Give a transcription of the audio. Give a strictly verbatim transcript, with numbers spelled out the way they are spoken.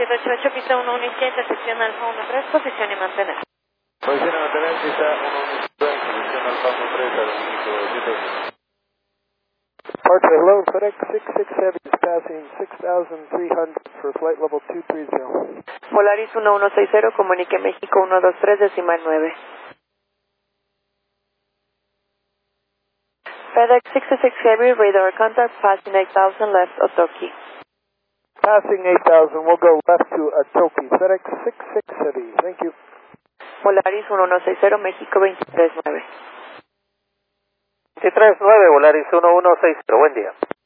siete ocho ocho, pista uno uno izquierda, intersección Alfa uno tres, posición y mantener. Posición y mantener, pista uno uno izquierda, intersección Alfa uno tres, al México siete ocho. Departure hello, FedEx six six Heavy is passing six thousand three hundred for flight level two three zero. Polaris uno uno seis cero, comunique México uno dos tres, decimal nueve. FedEx six six Heavy, radar contact, passing eight thousand left, Otoki. Passing eight thousand, we'll go left to Otoki. FedEx six six Heavy, thank you. Polaris uno uno seis cero, México veintitrés nueve. veintitrés nueve, Volaris uno uno seis cero, buen día.